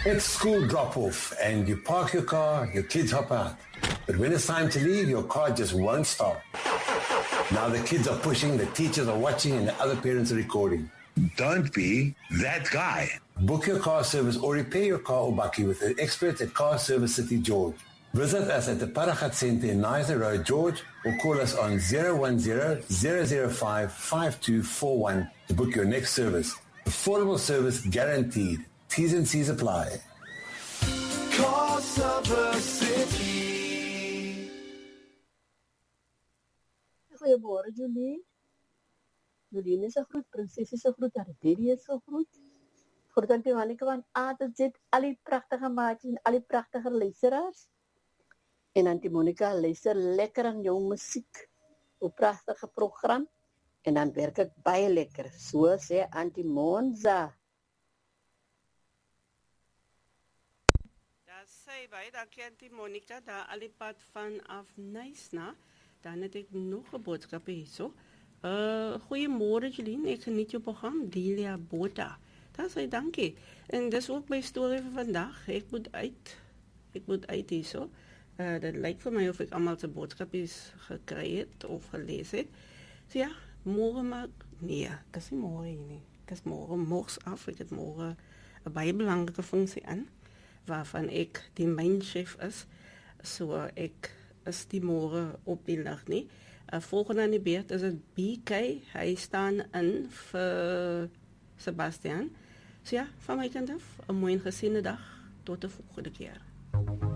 It's school drop-off and you park your car, your kids hop out. But when it's time to leave, your car just won't stop. Now the kids are pushing, the teachers are watching, and the other parents are recording. Don't be that guy. Book your car service or repair your car or bakkie with the experts at Car Service City George. Visit us at the Paragat Centre in Nizer Road, George, or call us on 010-005-5241 to book your next service. Affordable service guaranteed. T's and C's apply. Car Service City. Goeiemôre, Julie. Julie is 'n groet, prinses is 'n groet, Ardelia is 'n groet. Groet aan Monica van A tot Z, al die pragtige maatjies en al die pragtige luisteraars. En aan Monica luister lekker aan jou musiek, op pragtige program. En dan werk ek baie lekker, so sê Auntie Monza. Daar sê baie dankie Auntie Monica, daar al die pad vanaf Nysna. Dan het ek nog 'n boodskap hierso. Goeiemôre Jeline, ek geniet jou program, Delia Botha. Daar sê dankie. En dis ook my storie vir vandag. Ek moet uit hierso. Dit lyk vir my of ek almal se boodskapies gekry het of gelees het. So ja, môre maar nee, dis nie môre nie. Dis môre af, ek het môre 'n baie belangrike funksie aan waarvan ek die mynchef is. So ek is die môre op die lig nie. Volgende aan die beurt is dit BK. Hy staan in vir Sebastian. So ja, van my kant af, 'n mooi gesiene dag. Tot 'n volgende keer.